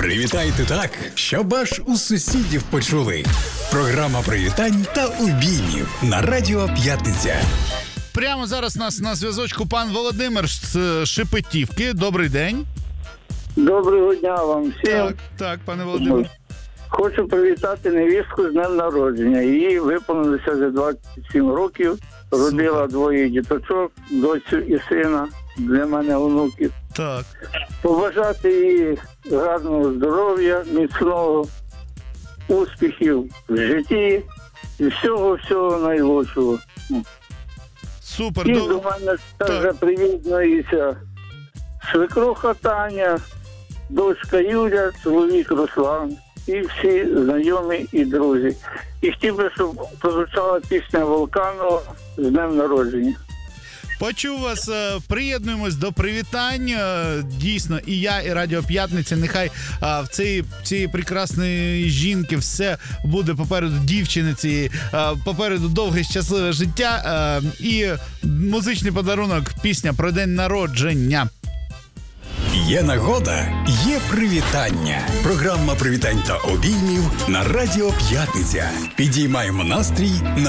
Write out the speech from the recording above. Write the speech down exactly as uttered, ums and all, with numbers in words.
Привітайте так, щоб аж у сусідів почули. Програма привітань та обіймів на Радіо П'ятниця. Прямо зараз у нас на зв'язочку пан Володимир з Шепетівки. Добрий день. Доброго дня вам всім. Так, так, пане Володимир. Хочу привітати невістку з днем народження. Їй виповнилося вже двадцять сім років. Родила двоє діточок, дочку і сина. Для мене онуків. Так. Побажати їй гарного здоров'я, міцного, успіхів в житті і всього-всього найкращого. Супер. І До... до мене також приєднується свекруха Таня, дочка Юля, чоловік Руслан і всі знайомі і друзі. І хотів би, щоб прозвучала пісня Волканова з днем народження. Почув вас, приєднуємось до привітань. Дійсно, і я, і Радіо П'ятниця. Нехай в цій, цієї прекрасної жінки все буде попереду, дівчини цієї, попереду довге щасливе життя. І музичний подарунок, пісня про день народження. Є нагода, є привітання. Програма привітань та обіймів на Радіо П'ятниця. Підіймаємо настрій на